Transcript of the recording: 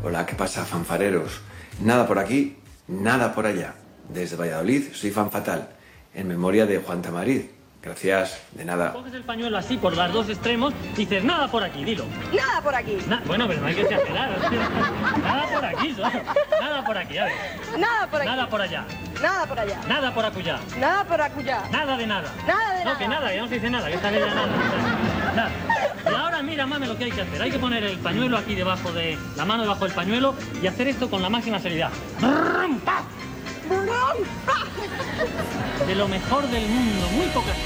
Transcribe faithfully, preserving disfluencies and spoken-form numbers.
Hola, ¿qué pasa, fanfareros? Nada por aquí, nada por allá. Desde Valladolid soy Fan Fatal, en memoria de Juan Tamariz. Gracias, de nada. Coges el pañuelo así por los dos extremos y dices, nada por aquí, dilo. Nada por aquí. Na bueno, pero no hay que exagerar. Nada por aquí, ¿no? Nada por aquí, a ver. Nada por aquí. Nada por allá. Nada por allá. Nada por acullá. Nada por acullá. Nada de nada. Nada de no, nada. No, que nada, ya no se dice nada, que esta vez ya nada. Nada. Y ahora mira, mame, lo que hay que hacer. Hay que poner el pañuelo aquí debajo de... la mano debajo del pañuelo y hacer esto con la máxima seriedad. De lo mejor del mundo, muy pocas